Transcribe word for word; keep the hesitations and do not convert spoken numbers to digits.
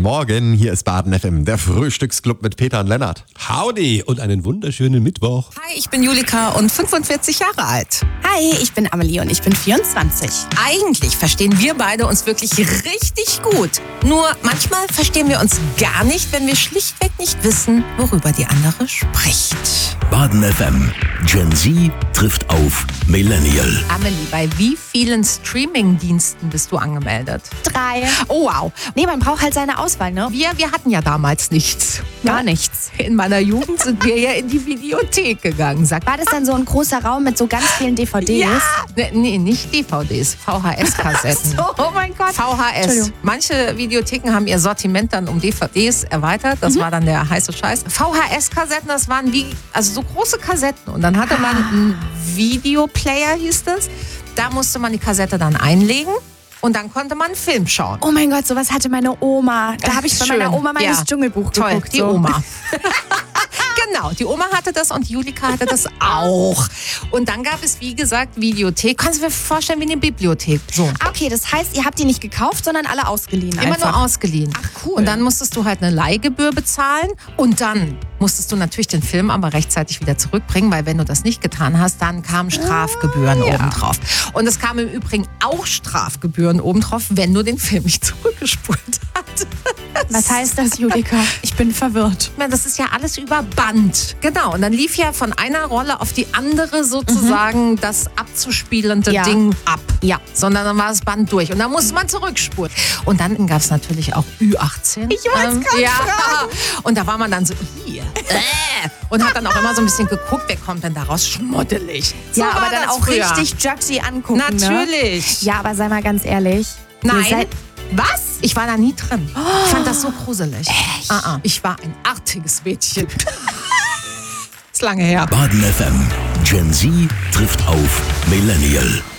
Morgen, hier ist Baden F M, der Frühstücksclub mit Peter und Lennart. Howdy und einen wunderschönen Mittwoch. Hi, ich bin Julika und fünfundvierzig Jahre alt. Hi, ich bin Amelie und ich bin vierundzwanzig. Eigentlich verstehen wir beide uns wirklich richtig gut. Nur manchmal verstehen wir uns gar nicht, wenn wir schlichtweg nicht wissen, worüber die andere spricht. Baden F M. Gen Z trifft auf Millennial. Amelie, bei wie vielen Streaming-Diensten bist du angemeldet? Drei. Oh, wow. Nee, man braucht halt seine Auswahl, ne? Wir, wir hatten ja damals nichts. Gar Ja? nichts. In meiner Jugend sind wir ja in die Videothek gegangen. Sag, War das dann so ein großer Raum mit so ganz vielen D V Ds? ja! Nee, nee, nicht D V Ds, V H S-Kassetten. So, oh mein Gott. V H S. Entschuldigung. Manche Videotheken haben ihr Sortiment dann um D V Ds erweitert. Das war dann der heiße Scheiß. V H S-Kassetten, das waren wie, also so große Kassetten. Und dann hatte man einen Videoplayer, hieß das. Da musste man die Kassette dann einlegen und dann konnte man einen Film schauen. Oh mein Gott, sowas hatte meine Oma. Da habe ich bei Schön. meiner Oma meines Ja. Dschungelbuch Toll, geguckt. die so. Oma. Genau, die Oma hatte das und Julika hatte das auch. Und dann gab es, wie gesagt, Videothek. Kannst du dir vorstellen, wie eine Bibliothek. So. Ah, okay, das heißt, ihr habt die nicht gekauft, sondern alle ausgeliehen. Immer einfach. nur ausgeliehen. Ach, cool. Und dann musstest du halt eine Leihgebühr bezahlen und dann musstest du natürlich den Film aber rechtzeitig wieder zurückbringen, weil wenn du das nicht getan hast, dann kamen Strafgebühren Ah, ja. obendrauf. Und es kamen im Übrigen auch Strafgebühren obendrauf, wenn du den Film nicht zurückgespult hast. Was heißt das, Julika? Ich bin verwirrt. Ich meine, das ist ja alles über Band. Genau, und dann lief ja von einer Rolle auf die andere sozusagen das abzuspielende Ja. Ding ab. Ja. Sondern dann war das Band durch und dann musste man zurückspulen. Und dann gab es natürlich auch Ü achtzehn. Ich wollt's grad ja. fragen. Und da war man dann so, hier, äh, und hat dann auch immer so ein bisschen geguckt, wer kommt denn daraus schmuddelig. So Ja, war aber dann das auch früher. richtig Jugsy angucken. Ne? Natürlich. Ja, aber sei mal ganz ehrlich. Nein. Ihr seid- Was? Ich war da nie drin. Ich fand das so gruselig. Echt? Ah, ah. Ich war ein artiges Mädchen. Ist lange her. Baden F M. Gen Z trifft auf Millennial.